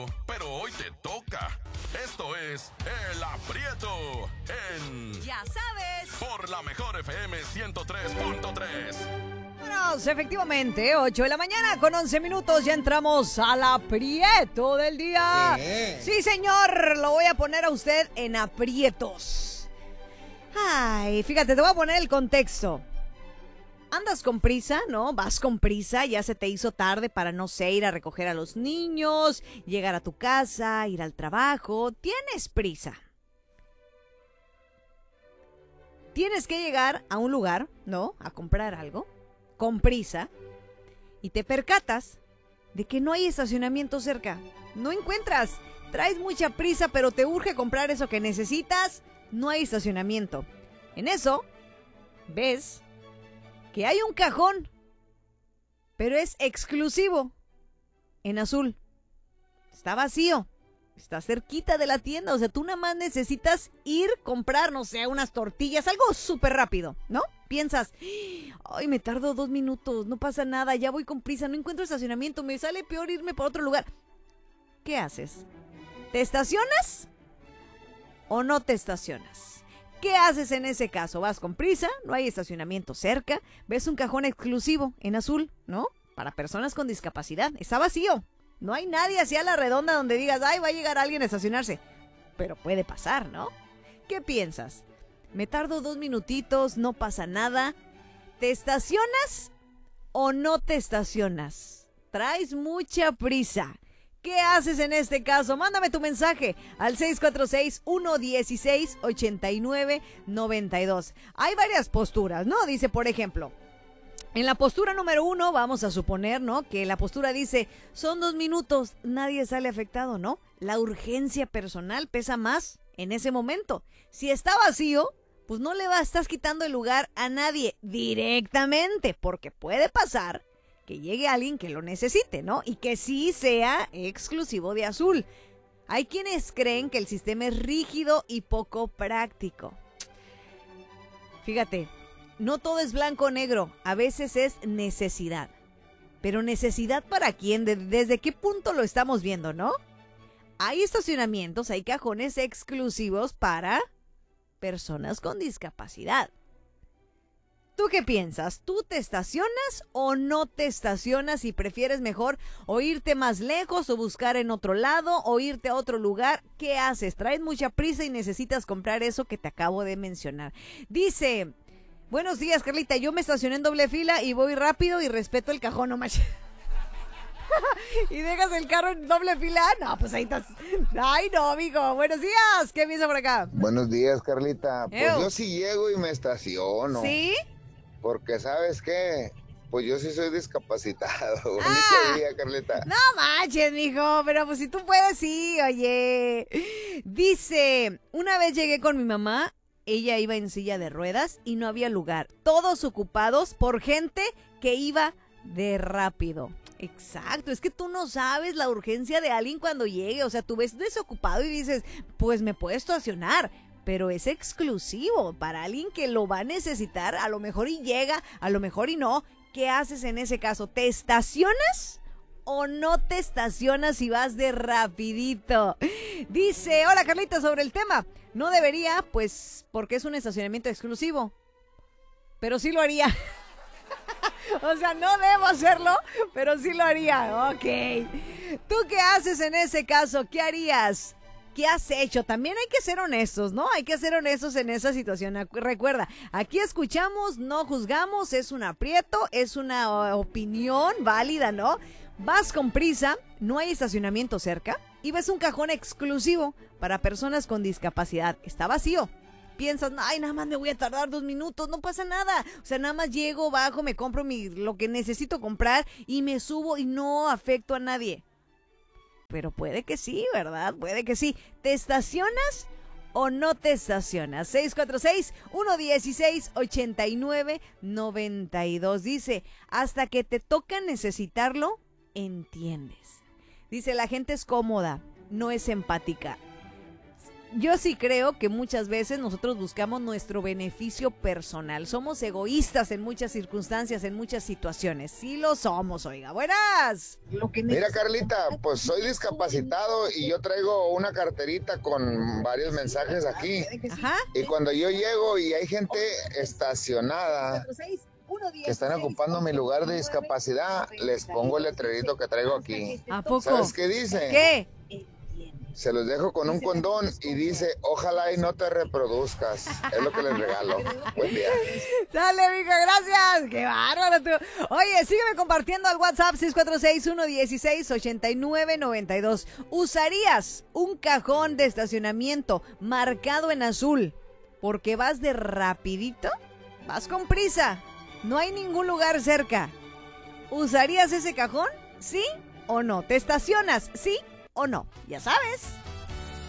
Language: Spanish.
Pero hoy te toca. Esto es El Aprieto en... Ya sabes. Por la mejor FM 103.3. Bueno, efectivamente, 8 de la mañana con 11 minutos, ya entramos al aprieto del día. Sí, señor, lo voy a poner a usted en aprietos. Ay, fíjate, te voy a poner el contexto. Andas con prisa, ¿no? Vas con prisa, ya se te hizo tarde para, no sé, ir a recoger a los niños, llegar a tu casa, ir al trabajo. Tienes prisa. Tienes que llegar a un lugar, ¿no? A comprar algo, con prisa, y te percatas de que no hay estacionamiento cerca. No encuentras. Traes mucha prisa, pero te urge comprar eso que necesitas. No hay estacionamiento. En eso, ves que hay un cajón, pero es exclusivo, en azul. Está vacío, está cerquita de la tienda, o sea, tú nada más necesitas ir, comprar, no sé, unas tortillas, algo súper rápido, ¿no? Piensas, ay, me tardo 2 minutos, no pasa nada, ya voy con prisa, no encuentro estacionamiento, me sale peor irme para otro lugar. ¿Qué haces? ¿Te estacionas o no te estacionas? ¿Qué haces en ese caso? Vas con prisa, no hay estacionamiento cerca, ves un cajón exclusivo en azul, ¿no? Para personas con discapacidad. Está vacío. No hay nadie hacia la redonda donde digas, ay, va a llegar alguien a estacionarse. Pero puede pasar, ¿no? ¿Qué piensas? Me tardo 2 minutitos, no pasa nada. ¿Te estacionas o no te estacionas? Traes mucha prisa. ¿Qué haces en este caso? Mándame tu mensaje al 646-116-8992. Hay varias posturas, ¿no? Dice, por ejemplo, en la postura número 1, vamos a suponer, ¿no? Que la postura dice, son 2 minutos, nadie sale afectado, ¿no? La urgencia personal pesa más en ese momento. Si está vacío, pues no le estás quitando el lugar a nadie directamente, porque puede pasar que llegue alguien que lo necesite, ¿no? Y que sí sea exclusivo de azul. Hay quienes creen que el sistema es rígido y poco práctico. Fíjate, no todo es blanco o negro, a veces es necesidad. Pero ¿necesidad para quién? ¿Desde qué punto lo estamos viendo, no? Hay estacionamientos, hay cajones exclusivos para personas con discapacidad. ¿Tú qué piensas? ¿Tú te estacionas o no te estacionas y prefieres mejor o irte más lejos o buscar en otro lado o irte a otro lugar? ¿Qué haces? ¿Traes mucha prisa y necesitas comprar eso que te acabo de mencionar? Dice, buenos días, Carlita, yo me estacioné en doble fila y voy rápido y respeto el cajón, no manches. ¿Y dejas el carro en doble fila? No, pues ahí estás. Ay, no, amigo. Buenos días. ¿Qué piensa por acá? Buenos días, Carlita. Pues yo sí llego y me estaciono. ¿Sí? Porque, ¿sabes qué? Pues yo sí soy discapacitado. Bonito día, Carlita. No manches, mijo. Pero pues si tú puedes, sí, oye. Dice, una vez llegué con mi mamá. Ella iba en silla de ruedas y no había lugar. Todos ocupados por gente que iba de rápido. Exacto, es que tú no sabes la urgencia de alguien cuando llegue. O sea, tú ves desocupado y dices, pues me puedo estacionar. Pero es exclusivo para alguien que lo va a necesitar, a lo mejor y llega, a lo mejor y no. ¿Qué haces en ese caso? ¿Te estacionas o no te estacionas y vas de rapidito? Dice, hola Carlita, sobre el tema. No debería, pues, porque es un estacionamiento exclusivo. Pero sí lo haría. O sea, no debo hacerlo, pero sí lo haría. Ok. ¿Tú qué haces en ese caso? ¿Qué harías? ¿Qué has hecho? También hay que ser honestos, ¿no? Hay que ser honestos en esa situación. Recuerda, aquí escuchamos, no juzgamos, es un aprieto, es una opinión válida, ¿no? Vas con prisa, no hay estacionamiento cerca y ves un cajón exclusivo para personas con discapacidad. Está vacío. Piensas, ay, nada más me voy a tardar 2 minutos, no pasa nada. O sea, nada más llego, bajo, me compro lo que necesito comprar y me subo y no afecto a nadie. Pero puede que sí, ¿verdad? Puede que sí. ¿Te estacionas o no te estacionas? 646-116-8992. Dice, hasta que te toca necesitarlo, entiendes. Dice, la gente es cómoda, no es empática. yo sí creo que muchas veces nosotros buscamos nuestro beneficio personal. Somos egoístas en muchas circunstancias, en muchas situaciones. Sí lo somos, oiga. Buenas. Mira, Carlita, pues soy discapacitado y yo traigo una carterita con varios mensajes aquí. Ajá. Y cuando yo llego y hay gente estacionada que están ocupando mi lugar de discapacidad, les pongo el letrerito que traigo aquí. ¿A poco? ¿Sabes qué dice? ¿Qué? Se los dejo con un condón y dice, ojalá y no te reproduzcas. Es lo que les regalo. Buen día. Dale, mijo, gracias. Qué bárbaro tú. Oye, sígueme compartiendo al WhatsApp 646-116-8992. ¿Usarías un cajón de estacionamiento marcado en azul porque vas de rapidito? Vas con prisa. No hay ningún lugar cerca. ¿Usarías ese cajón? ¿Sí o no? ¿Te estacionas? ¿Sí o no? Ya sabes.